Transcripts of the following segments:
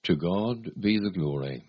To God be the glory.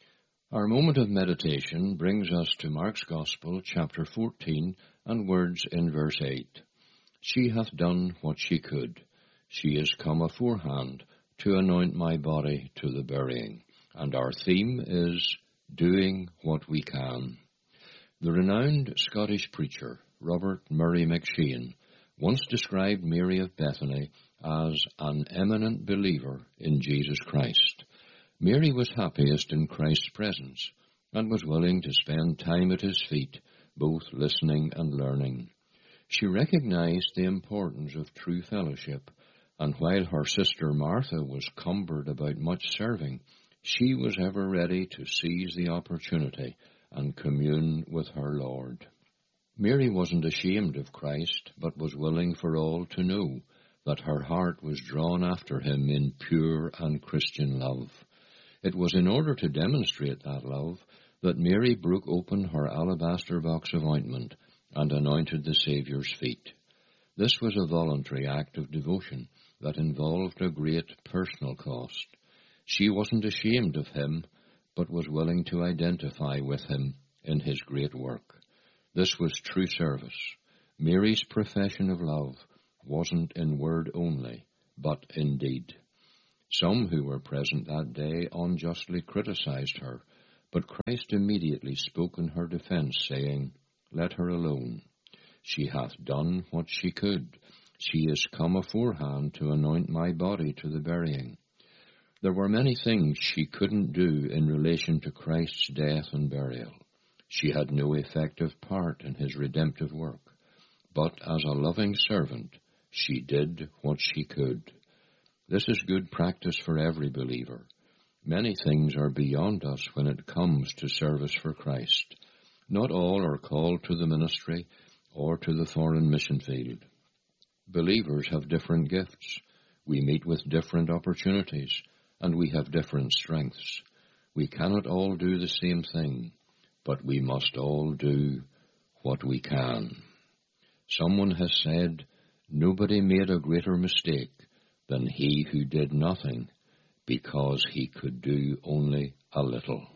Our moment of meditation brings us to Mark's Gospel, chapter 14, and words in verse 8. She hath done what she could. She is come aforehand to anoint my body to the burying. And our theme is doing what we can. The renowned Scottish preacher, Robert Murray McCheyne, once described Mary of Bethany as an eminent believer in Jesus Christ. Mary was happiest in Christ's presence and was willing to spend time at his feet, both listening and learning. She recognized the importance of true fellowship, and while her sister Martha was cumbered about much serving, she was ever ready to seize the opportunity and commune with her Lord. Mary wasn't ashamed of Christ, but was willing for all to know that her heart was drawn after him in pure and Christian love. It was in order to demonstrate that love that Mary broke open her alabaster box of ointment and anointed the Saviour's feet. This was a voluntary act of devotion that involved a great personal cost. She wasn't ashamed of him, but was willing to identify with him in his great work. This was true service. Mary's profession of love wasn't in word only, but in deed. Some who were present that day unjustly criticized her, but Christ immediately spoke in her defense, saying, "Let her alone. She hath done what she could. She is come aforehand to anoint my body to the burying." There were many things she couldn't do in relation to Christ's death and burial. She had no effective part in his redemptive work, but as a loving servant, she did what she could. This is good practice for every believer. Many things are beyond us when it comes to service for Christ. Not all are called to the ministry or to the foreign mission field. Believers have different gifts. We meet with different opportunities, and we have different strengths. We cannot all do the same thing, but we must all do what we can. Someone has said, "Nobody made a greater mistake than he who did nothing because he could do only a little."